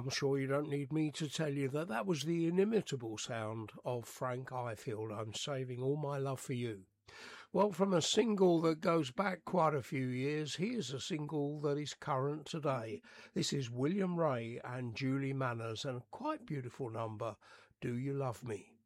I'm sure you don't need me to tell you that that was the inimitable sound of Frank Ifield. I'm saving all my love for you. Well, from a single that goes back quite a few years, here's a single that is current today. This is William Ray and Julie Manners, and a quite beautiful number, Do You Love Me?